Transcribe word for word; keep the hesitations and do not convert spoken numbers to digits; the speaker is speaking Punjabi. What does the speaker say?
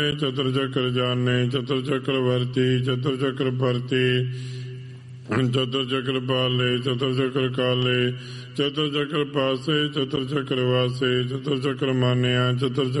ਚਤੁਰ ਚੱਕਰ ਜਾਣੇ, ਚਤੁਰ ਚੱਕਰ ਵਰਤੀ, ਚਤੁਰ ਚੱਕਰ ਭਰਤੀ, ਚਤੁਰ ਚੱਕਰ ਪਾਲੇ, ਚਤੁਰ ਚੱਕਰ ਕਾਲੇ, ਚਤੁਰ ਚੱਕਰ ਪਾਸੇ, ਚਤੁਰ ਚੱਕਰ ਵਾਸੇ, ਚਤੁਰ ਚੱਕਰ ਮਾਨਿਆ, ਚਤੁਰ